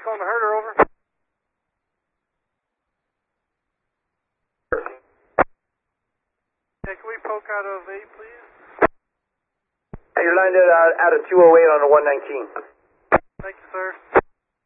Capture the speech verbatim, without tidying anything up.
calling the herder, over. Yeah, can we poke out of eight, please? Hey, you're landed out, out of two oh eight on the one nineteen. Thank you, sir.